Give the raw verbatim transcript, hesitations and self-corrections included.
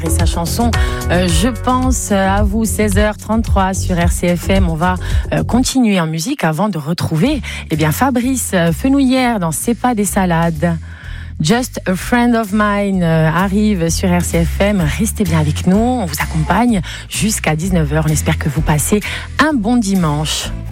Et sa chanson euh, Je pense à vous, seize heures trente-trois sur R C F M. On va euh, continuer en musique avant de retrouver eh bien, Fabrice Fenouillère dans C'est pas des salades. Just a Friend of Mine euh, arrive sur R C F M. Restez bien avec nous, on vous accompagne jusqu'à dix-neuf heures. On espère que vous passez un bon dimanche.